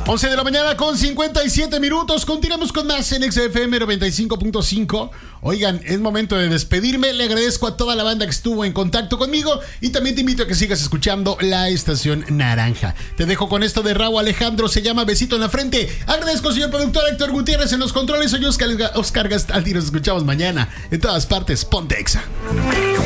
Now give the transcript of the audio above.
11 de la mañana con 57 minutos. Continuamos con más en XFM 95.5. Oigan, es momento de despedirme. Le agradezco a toda la banda que estuvo en contacto conmigo y también te invito a que sigas escuchando la Estación Naranja. Te dejo con esto de Raúl Alejandro, se llama Besito en la Frente. Agradezco, señor productor Héctor Gutiérrez en los controles. Soy Oscar Gastaldi. Nos escuchamos mañana en todas partes. Ponte Exa.